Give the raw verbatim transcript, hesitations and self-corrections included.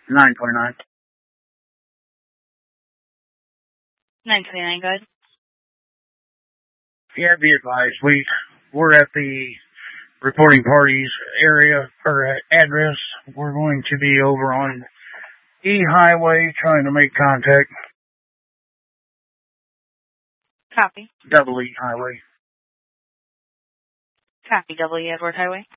nine twenty-nine. nine twenty-nine, go ahead. Yeah, be advised, we, we're at the reporting parties area, or address. We're going to be over on E Highway trying to make contact. Copy. Double E Highway. Copy, double E Edward Highway.